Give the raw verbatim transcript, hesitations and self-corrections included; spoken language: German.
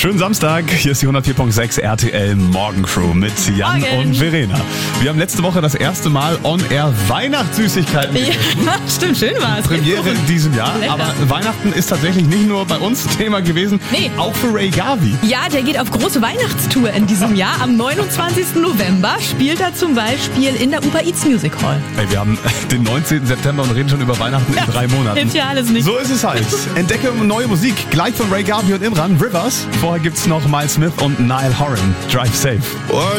Schönen Samstag, hier ist die hundertvier Komma sechs R T L Morgencrew mit Jan Morgen. und Verena. Wir haben letzte Woche das erste Mal on-air Weihnachtssüßigkeiten gegessen. Ja, stimmt, schön war es. Premiere in diesem Jahr, Lecker. aber Weihnachten ist tatsächlich nicht nur bei uns Thema gewesen, Nee. auch für Ray Garvey. Ja, der geht auf große Weihnachtstour in diesem Jahr. Am neunundzwanzigsten November spielt er zum Beispiel in der Uber Eats Music Hall. Hey, wir haben den neunzehnten September und reden schon über Weihnachten in drei Monaten. Hilft ja alles nicht. So ist es halt. Entdecke neue Musik, gleich von Ray Garvey und Imran. Rivers. Vorher gibt's noch Miles Smith und Niall Horan. Drive Safe.